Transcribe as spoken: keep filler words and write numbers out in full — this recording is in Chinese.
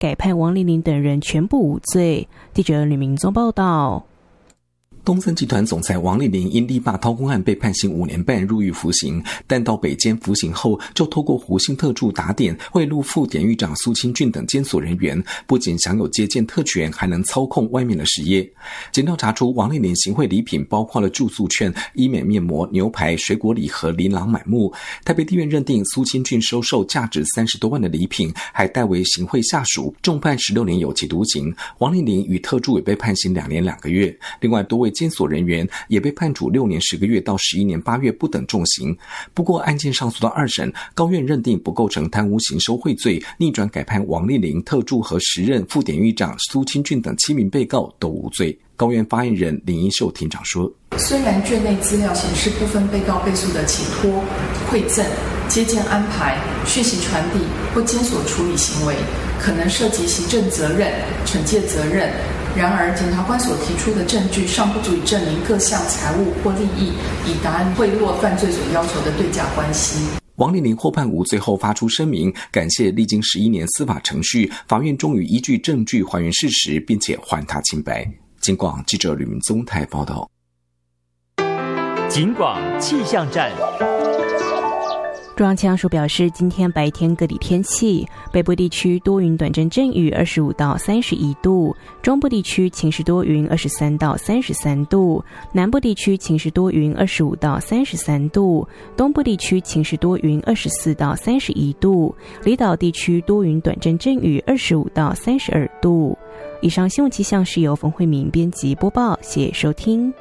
改判王丽玲等人全部无罪。记者吕明宗报道。 东森集团总裁王丽玲因力霸掏空案被判刑五年半入狱服刑，但到北监服刑后，就透过胡姓特助打点贿赂副典狱长苏清俊等监所人员，不仅享有接见特权，还能操控外面的实业。检调查出王丽玲行贿礼品包括了住宿券、医美面膜、牛排、水果礼盒，琳琅满目。台北地院认定苏清俊收受价值三十多万的礼品，还代为行贿下属，重判十六年有期徒刑。王丽玲与特助也被判刑两年两个月。另外多位监所人员也被判处六年十个月到十一年八月不等重刑。不过案件上诉到二审，高院认定不构成贪污行收贿罪，逆转改判王丽玲、特助和时任副典狱长苏清俊等七名被告都无罪。高院发言人林英秀庭长说， 虽然卷内资料显示部分被告被诉的请托、馈赠、接见安排、讯息传递或监所处理行为可能涉及行政责任、惩戒责任，然而检察官所提出的证据尚不足以证明各项财物或利益以达贿赂犯罪所要求的对价关系。 王丽玲获判无罪后发出声明，感谢历经十一年司法程序，法院终于依据证据还原事实，并且还他清白。警广记者吕明宗台报道。 警广气象站。 中央气象署表示，今天白天各地天气，北部地区多云短暂阵雨二十五到三十一度，中部地区晴时多云二十三到三十三度，南部地区晴时多云二十五到三十三度，东部地区晴时多云二十四到三十一度，离岛地区多云短暂阵雨二十五到三十二度。以上新闻气象是由冯慧明编辑播报，谢谢收听。